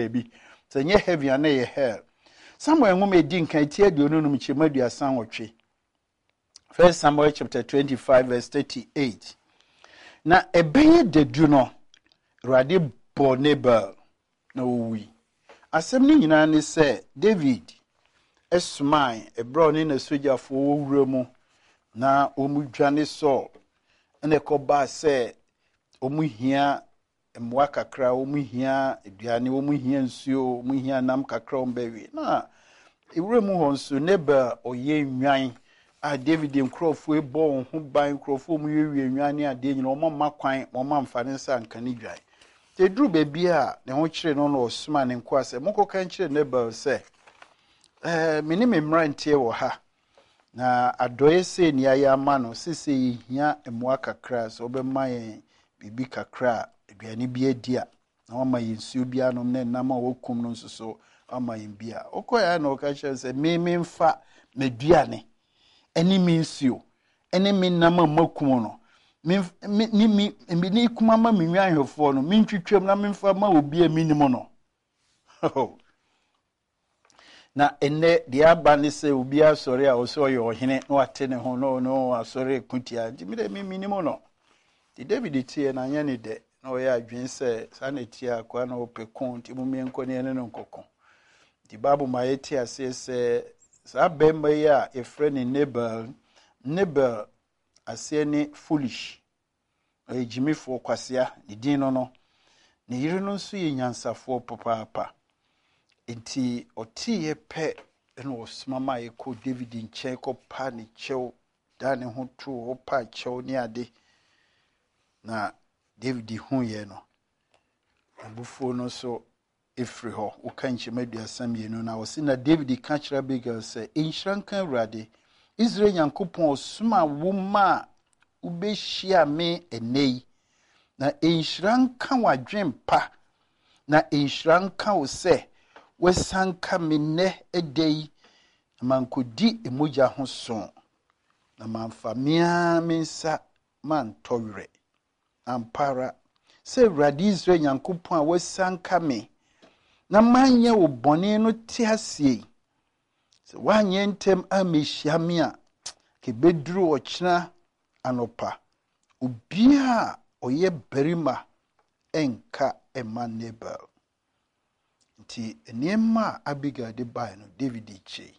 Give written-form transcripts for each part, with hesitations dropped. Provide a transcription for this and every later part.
bi so nye heavy and ye hell Samuel ngume din kan tie aduonu num chema aduasan wotwe 1 Samuel chapter 25 verse 38 na ebeye dedu no Rade bo Nabal na owi asem ni nyina ne se David esman ebro ni na sojafo wowura mu na omudwane Saul ene ko ba se omuhia mwa kakra omuhia aduane omuhia nsuo omuhia nam kakra ombewi na ewura mu honso Nabal oye nwan a David nkrofo ebo ho ban nkrofo mu yewie nwan ne ade nyina omamma kwan omamfa ne nsa nkane dwan te duru bebi a ne ho kire no no osuma ne nko ase moko kan kire Nabal se mini memrantie wo ha na adoye se ni aya ma no sese hia emwa kakra so obema yen bibi kakra aduane bi adia na wama yensuo bia no na nam a wokum no nsoso ama yen bia okoya na oka kire se memfa meduane eni minsuo eni minam makum no ni kuma ma minwan hwefo no mintwitwam na memfa ma obi a minimo no na enne dia abane se obi asori a oso ye ohene no atene ho no asori kutia dimire minimo no di David tie na anya ne de na o ya adwen se sanetia akwa na opekon ti mu mienko ne ne nkoko di babu maeti ase se sa bemba ya efreni Nabal ase ne foolish ejimifo kwasea ne din no ne yire no nso ye nyansafo papa enti otie pe eno osmama ye ko David nche ko pa ne chew da ne ho to opa chew ne ade na David hu ye no abufo no so efri ho ukanche maduasam ye no na wosi na David ka kira Abigail se enhrankan Awurade Israel Yankopon osuma woma ubehia me enei na enhranka wadwempa na enhranka wo se wesanka menne edei mankodi emoja ho so na manfamia mensa mantowre ampara se Awurade Israel Yankopon a wesanka me na manye wo bone no ti asie se wanye ntem amehia me a ke beduru ochina anopa ubia oye berima enka ema Nabal nti enema Abigail de bai no David che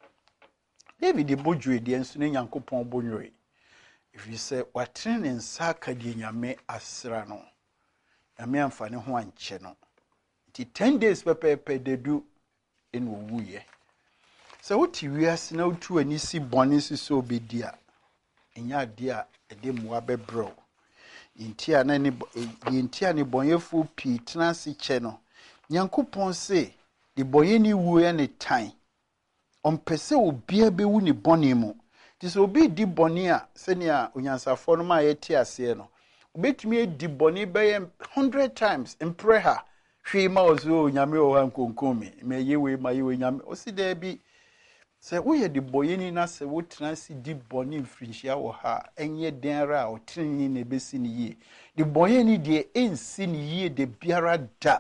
David bojwe de enso ne Yankopon bonwe if say watrene nsa ka de nyame asra no nyame amfane ho anche no nti 10 days pepepe dedu en wuye so wuti wiase na wutu anisi bone so obedia enya dia ede muwa bebro intia na ni intia ni bonyefo pi transi che no Nyankopon se di boyeni wu ya ne tan ompese obia be wu ni bone mu ti so obi di bone a se ne a onyansafo no ma yeti ase no obetumi edi bone be 100 times in prayer hwe ma ozo nyame o hankonkomi me yewe ma yewe nyame osida bi se wo ye di boyeni na se wo transi di bone mfrinhia wo ha enye denra a otrenni na besi ni ye di boyeni de ensi ni ye de biara da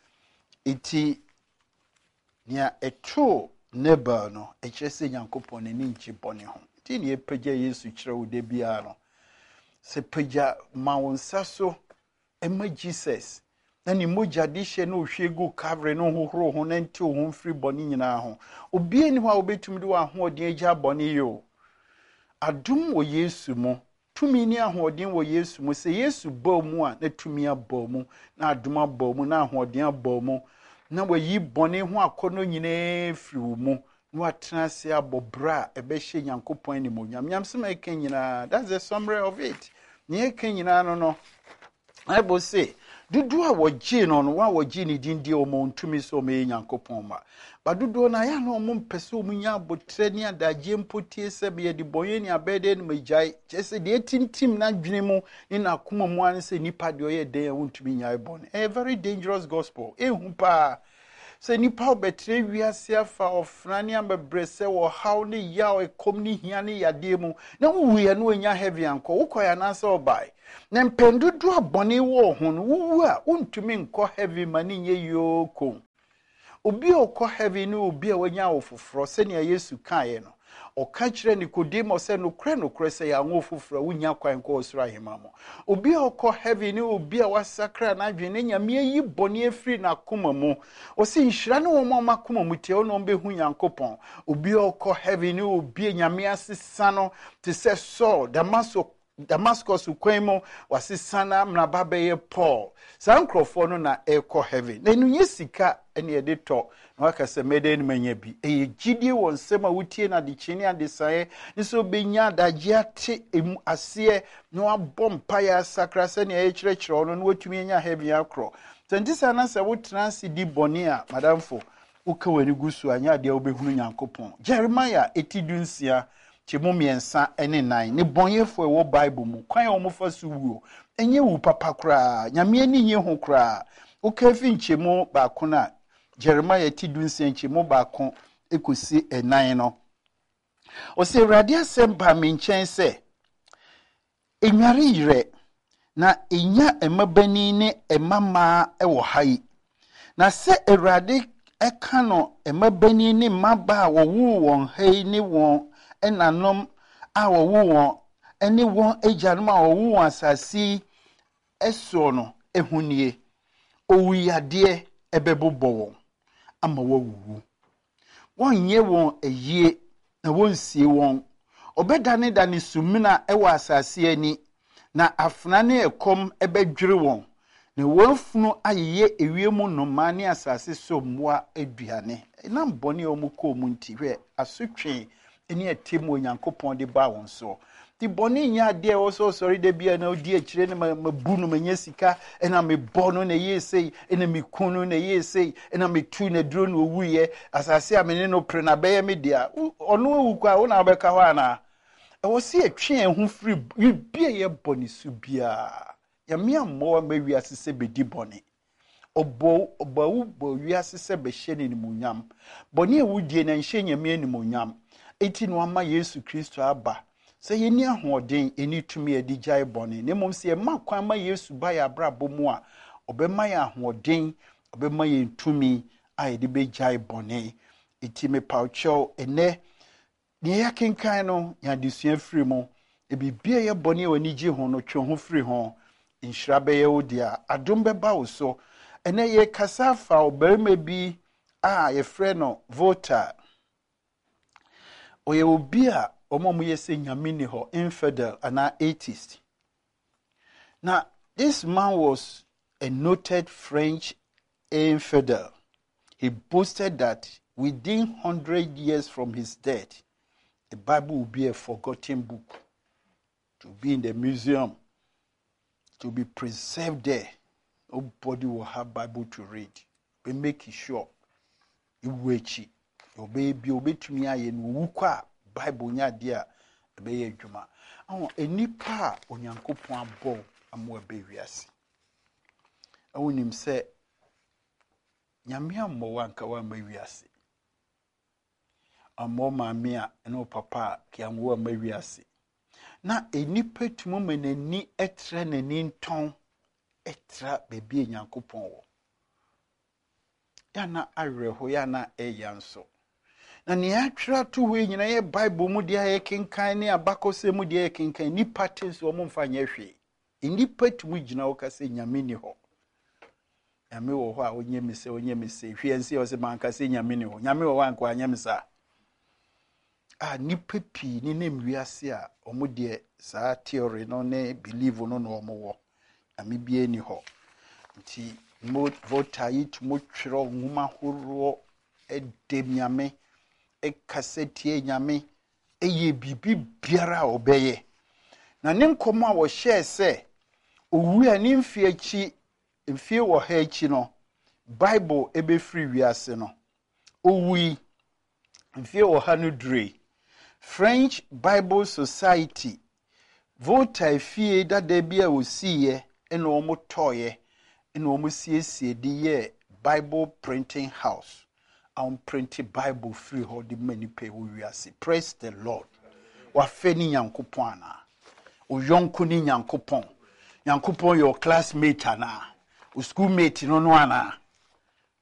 iti nia eto Nabal no echese Nyankopon ni nchi bone ho ti ni epeja Yesu kire wo de bia no se peja ma wonsa so ema Jesus na ni moja dishe no hwegu kavre no hohoro ho na nti ho mfiri bone nyina ho obi ni ho a obetumi de wa ho odin agya bone yo adum wo Yesu mo tumi ni ahoodin wo Yesu mo se Yesu ba mu a na tumi aba mu na adum aba mu na ahoodin aba mu na wayi bone ho akono nyina firi mu no atena se abobra ebehye Nyankopon ni mo nyam sema eken nyina that's the summary of it ni eken nyina no Bible say dudu a woji no wa woji ni dindi o mo ntumi so me Nyankopon ma ba dudu na ya no mo mpese o munya abotre ni adaje mpotie se be de boye ni abede ni majai chese de tintim na dwene mu ni na akoma mu an se nipa de oye den wontumi nya ibon a very dangerous gospel ehu pa se nipa obetre wiase afa ofrani ambebrese wo haw ni yaw ekom ni hia ni yade mu na wuye no nya heavy anko ukoya na se obai na mpendudu abone wo ho no wu a untumi nko heavy mani nye yoko obi okọ heaven no obi a wanya ofoforo senia Yesu kae no oka kire Nicodemus se no kre se ya ofoforo wunya kwan ko osura hemamo obi okọ heaven no obi a wasakra na adwene nyame yi boni afiri na koma mu o se nhira ne wo ma koma mu tie no behu Nyankopon obi okọ heaven no obi nyame asesa no te se Saul Damascus kwemo wasisana mnababe Paul sankrofo no na ekọ heaven na enunye sika ene ye de to na wakase mede ni manya bi gidie won sema wutie na de chini ade sae nso benya daje ate emu ase na wabom paya sakra se ne ye kyerɛkyerɛ no na watumi nya heaven akro tentisa na se wo transi di bonia madamfo uka wani gusu anya de obehunu Nyankopon Jeremiah etidunsia chemu miensa ene nine ne bonyefo ewo Bible mu kwan o mo fa so wuo enye wu papa kra nyame ani nye ho kra uka fi nchemu ba ko na Jeremiah tidunsia nchemu ba ko ekosi enan no o se Awurade asem ba me nchen se enware yire na enya emabani ne emama ewo hai na se Awurade eka no emabani ne maba wo wu won hai ne won enanom a wo won ene won ejanum a wo won asasi eso no ehunie owuyade ebebobo won ama wo wuwu wonye won eyie na wonsie won obedane dane sumina ewa asasi ani na afna ne ekom ebedwere won na wonfunu ayeye ewiemu no mane asasi so mmoa aduane na mbone omuko omunti hwe asotwe eni etemu Onyankopon de ba won so ti boni nya de wo so sorry de bia na odi akire ne mabu no manya sika ena me bono na yesei ena me kunu na yesei ena me tu na duro no wuye asase amene no pre na be me dia ono wu kwa wo na beka ho ana e wo se atwe ho free bia ye boni su bia ya me ammo ma wi asese bedi boni obo wi asese be hye ne munyam boni e wudie na nhye nyame ni munyam eti no ama Yesu Kristo aba se yeni ahoden eni tumi edi jai boni ne mom se ma kwan ma Yesu ba ya brabo mu a obema ya ahoden obema ye tumi a edi be jai boni eti me paucho ene ne ya kenkan no ya disua free mo e bibia ye boni wani ji ho no twe ho free ho inhira be ye odia adom be ba wo so ene ye kasafa oberma bi a ye frɛ no voter oye obi a omomu yese nyame ni ho infidel and atheist. Now this man was a noted French infidel. He boasted that within 100 years from his death, the Bible will be a forgotten book to be in the museum, to be preserved there. Nobody will have Bible to read. But make sure you wait. Your baby to me and wuka Bible nya dia be ye dwuma awon enipa Onyankopon abo amo be wiase awonim se nyame ammo wanka wa ma wiase ammo maame a eno papa ki amwo ma wiase na enipa tumu menani etre nani nton etra bebi Onyankopon wo yana areho yana eyanso na ne atwa to we nyina ye Bible mu dia ye kenkan ne abakose mu dia ye kenkan ni patents wo mfa nya hwe ni patumu gina wo kase nyame ni ho nyame wo ho a onye mese hwe ense wo se man kase nyame ni ho nyame wo wanko anya mesa ni papi ni nem wiase a omo dia sa theory no ne believe no no omo wo nyame bia ni ho nti mo voter yi tumo twero nwuma horo edem nyame ekasetie nyame eye bibi biara obeye na ne nkomo a wo share se owu ani mfie achi mfie wo ha achi no Bible ebe free wiase no owu mfie wo ha no dre French Bible Society voter fie dada bia osiye ena omo toye ena omo siesie di ye Bible printing house printed Bible free hold many pay we are see. Praise the Lord. Wa feni Nyankopon ana. O yonko ni Nyankopon. Nyankopon your classmate ana. O schoolmate no ana.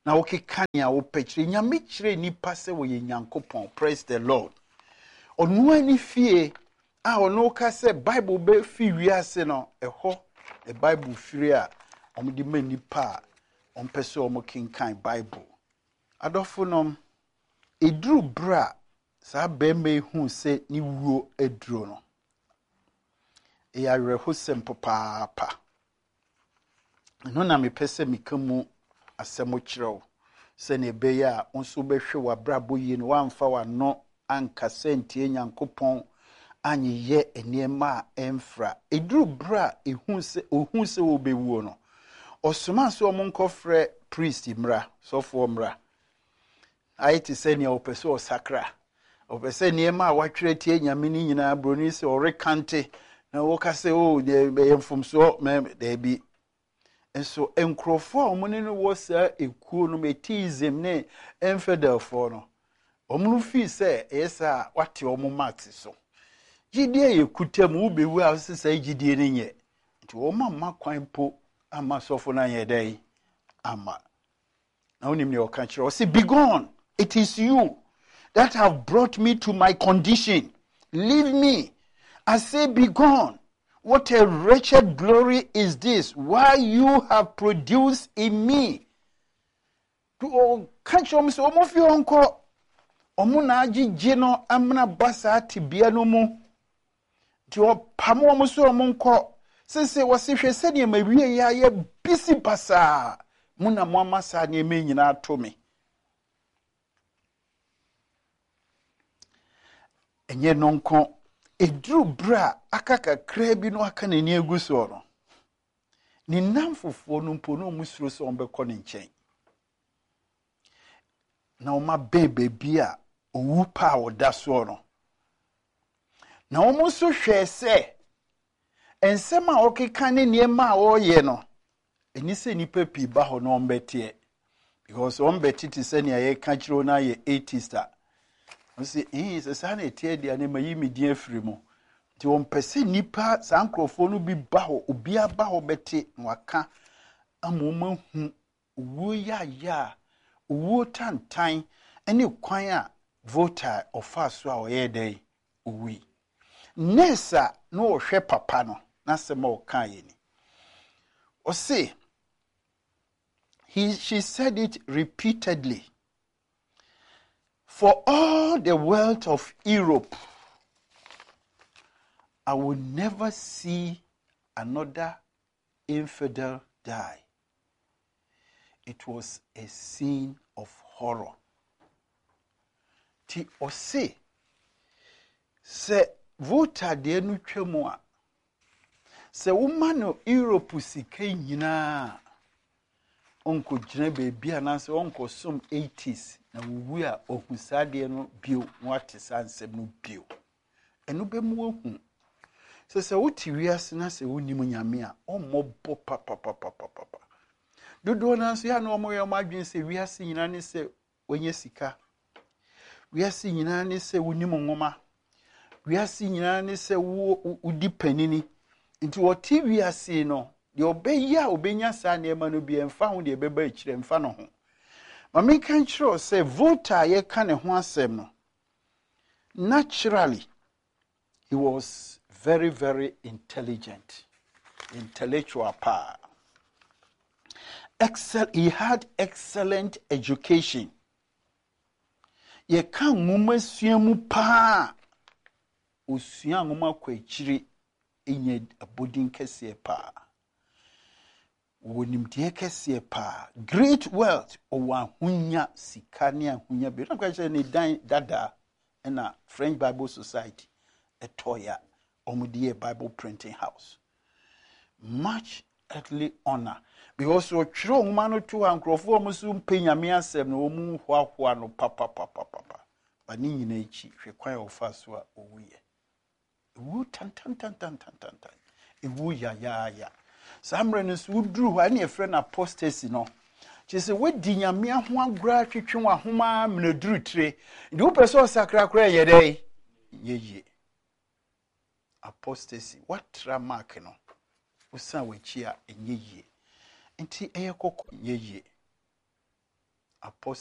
na wokeka nea wopɛkyerɛ nyame kyerɛ nipa sɛ wɔyɛ nyankopɔn. Praise the Lord. Ɔno ani fie a ɔno ka sɛ Bible bɛ fi wiase no ɛhɔ the Bible firi a ɔmde ma nipa a ɔmpɛ sɛ ɔmo kenkan Bible. Adɔfo nom eduru bra saa bɛrima ehu sɛ ne wuo aduro no ɛyɛ awerɛhosɛm papaapa. No na mepɛ sɛ meka mu asɛm kyerɛ wo sɛ ne ɛbɛyɛ a wo nso bɛhwɛ w'abrabɔ yie no wamfa w'ano ankasa ntie Nyankopɔn anyeyɛ nneɛma a ɛmfra. Eduru bra ohu sɛ wobɛwuo no ɔsoma sɛ ɔmo nkɔfrɛ priest mmra sɔfoɔ mmra. Ayɛ te sɛ nea ɔpɛ sɛ ɔsakra, ɔpɛ sɛ nneɛma a watwerɛ tie nyame no nyinaa broni sɛ ɔrekante na wɔka sɛ ɛyɛ mfomsoɔ daabi. Nso nkurɔfoɔ a ɔmo ne no wɔ saa ekuo no metism ne infidelfoɔ no ɔmo no fii sɛ ɛyɛ saa wate ɔmo mate so. Gyidie yɛ kuta mu wobɛwu a sɛ saa gyidie no nyɛ nti ɔmo amma kwan po ama sɔfo no anyɛ dɛn ama. Na wonim ne ɔka kyerɛ ɔse, be gone, it is you that have brought me to my condition. Leave me. I say, be gone. What a wretched glory is this, why you have produced in me. To catch them so much your uncle. Omunaji jino amna basa tibia no mu. To pamo muso monko. Since was if you said you may be a busy basa. Muna mama sa ni me nyina to me. Enye nonko edru bra akaka krabi no aka na ni aguso no. Ni namfofo no mpo no musuro so ombekọ ne nchen. Na oma bebe bia owu pa oda so no. Na omo so hwe se ensem a okeka ne niema a oye no. Eni se nipa pi ba ho no ombete because ombete ti se ne ye ka kiro na ye 80 Nsi se sa na etie dia ne mayi medin afiri mu. Ti won pese nipa sa nkrofo no bi ba ho obi aba ho bete waka amoma hu wo ya wo tantan ene kwan a voter ofa so a oye dai owi. Nesa no ohwe papa no na se ma oka ye ni. O say she said it repeatedly. For all the wealth of Europe, I will never see another infidel die. It was a scene of horror. Ti ose se vota de nu twemu a se woman no Europe sika nyina onko gyina beebi ananse onko som 80s na wuwu a ohusade no bio wate sansem no bio eno be mu ohu se wuti wiase na se wonim nyame a ommobɔ papa dodo na so ya na omo yɛ madwen se wiase nyina ne se onye sika, wiase nyina ne se wonim nwoma, wiase nyina ne se wudi panini nti wɔte wiase no de obeya obenya sa na ema no bi emfa ho de beba akire emfa no ho. Ma me kan kyerɛ sɛ voter ye ka ne ho asɛm no naturally he was very, very intellectual power. He had excellent education. Ye kan nwoma sua mu pa osua nwoma kwa akyiri enye abodin kese pa wonim de kese pa great wealth owa hunya sikane ahunya be na kwa ne dan dada na French Bible Society etoya omudie Bible printing house, much earthly honor because o twiro nwoma no to ankrofo omusu mpenyame asem na omu hwahwa no papa ba ni nyina echi hwe kwan ofa so a owuye ewu tan ewu ya samre no so duru hwa na efre na apostasy no chese wedi nyame ho agura twetwe wa homa mnaduru tire ndi wo person sakra kra ye dai yeye apostasy what mark no usan wachi a enyeye nti eyekoko yeye apɔ